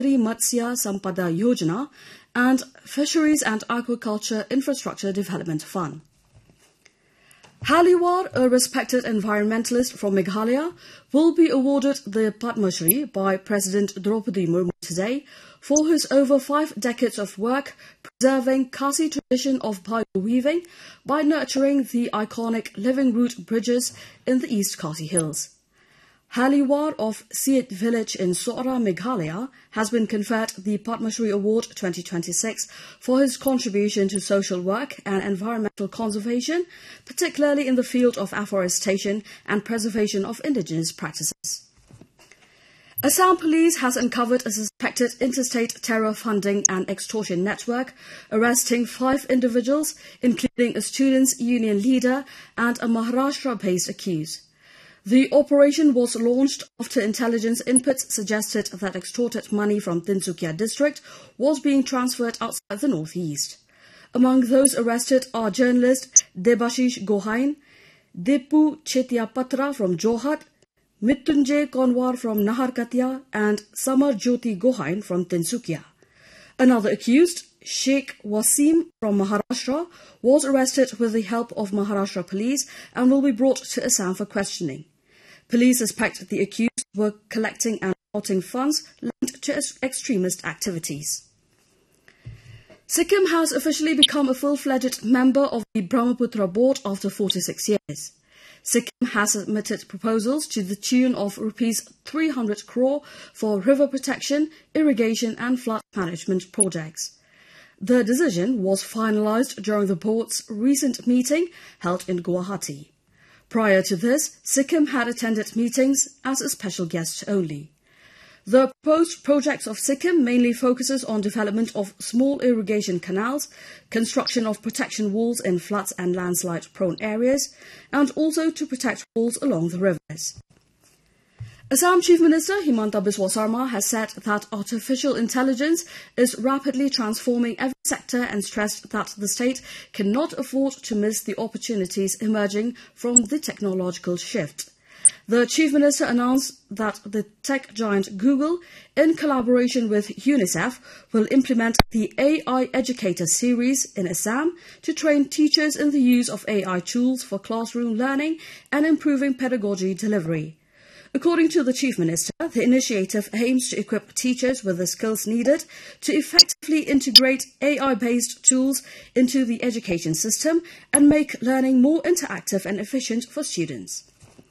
Pradhan Mantri Matsya Sampada Yojana and Fisheries and Aquaculture Infrastructure Development Fund. Haliwar, a respected environmentalist from Meghalaya, will be awarded the Padma Shri by President Draupadi Murmu today for his over 5 decades of work preserving Khasi tradition of bio-weaving by nurturing the iconic living root bridges in the East Khasi Hills. Haliwar of Siet village in Sora, Meghalaya, has been conferred the Padma Shri Award 2026 for his contribution to social work and environmental conservation, particularly in the field of afforestation and preservation of indigenous practices. Assam Police has uncovered a suspected interstate terror funding and extortion network, arresting 5 individuals, including a students' union leader and a Maharashtra-based accused. The operation was launched after intelligence inputs suggested that extorted money from Tinsukia district was being transferred outside the northeast. Among those arrested are journalist Debashish Gohain, Depu Chetiapatra from Jorhat, Mrityunjay Konwar from Naharkatia and Samar Jyoti Gohain from Tinsukia. Another accused, Sheikh Wasim from Maharashtra, was arrested with the help of Maharashtra police and will be brought to Assam for questioning. Police suspect the accused were collecting and routing funds linked to extremist activities. Sikkim has officially become a full-fledged member of the Brahmaputra board after 46 years. Sikkim has submitted proposals to the tune of Rs 300 crore for river protection, irrigation and flood management projects. The decision was finalized during the board's recent meeting held in Guwahati. Prior to this, Sikkim had attended meetings as a special guest only. The proposed projects of Sikkim mainly focuses on development of small irrigation canals, construction of protection walls in floods and landslide-prone areas, and also to protect walls along the rivers. Assam Chief Minister Himanta Biswa Sarma has said that artificial intelligence is rapidly transforming every sector and stressed that the state cannot afford to miss the opportunities emerging from the technological shift. The Chief Minister announced that the tech giant Google, in collaboration with UNICEF, will implement the AI Educator series in Assam to train teachers in the use of AI tools for classroom learning and improving pedagogy delivery. According to the Chief Minister, the initiative aims to equip teachers with the skills needed to effectively integrate AI-based tools into the education system and make learning more interactive and efficient for students.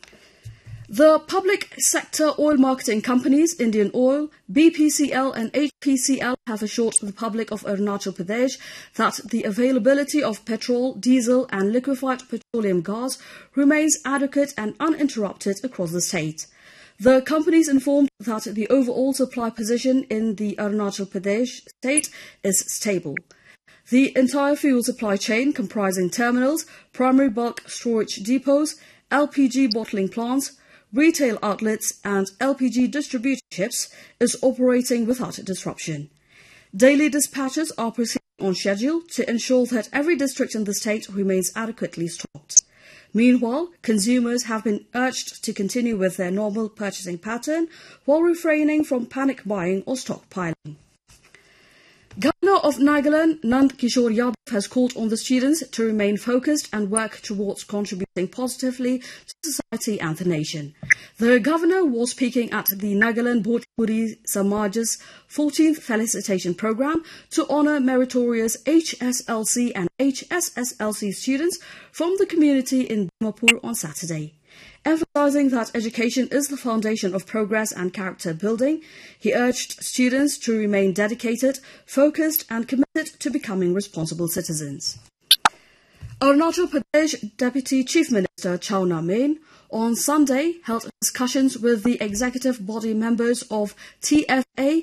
The public sector oil marketing companies, Indian Oil, BPCL and HPCL, have assured the public of Arunachal Pradesh that the availability of petrol, diesel and liquefied petroleum gas remains adequate and uninterrupted across the state. The companies informed that the overall supply position in the Arunachal Pradesh state is stable. The entire fuel supply chain, comprising terminals, primary bulk storage depots, LPG bottling plants, retail outlets and LPG distributorships, is operating without disruption. Daily dispatches are proceeding on schedule to ensure that every district in the state remains adequately stocked. Meanwhile, consumers have been urged to continue with their normal purchasing pattern while refraining from panic buying or stockpiling. Governor of Nagaland, Nand Kishore Yadav, has called on the students to remain focused and work towards contributing positively to society and the nation. The governor was speaking at the Nagaland Bhojpuri Samaj's 14th felicitation program to honour meritorious HSLC and HSSLC students from the community in Dimapur on Saturday. Emphasizing that education is the foundation of progress and character building, he urged students to remain dedicated, focused and committed to becoming responsible citizens. Arunachal Pradesh Deputy Chief Minister Chawna Main on Sunday held discussions with the executive body members of TFA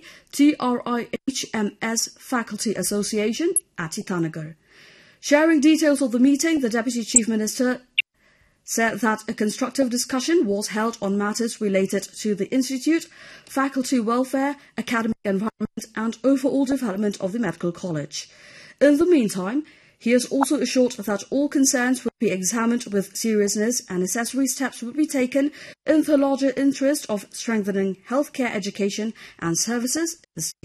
TRIHMS Faculty Association at Itanagar. Sharing details of the meeting, the Deputy Chief Minister said that a constructive discussion was held on matters related to the institute, faculty welfare, academic environment and overall development of the medical college. In the meantime, he has also assured that all concerns will be examined with seriousness and necessary steps will be taken in the larger interest of strengthening healthcare education and services in the state.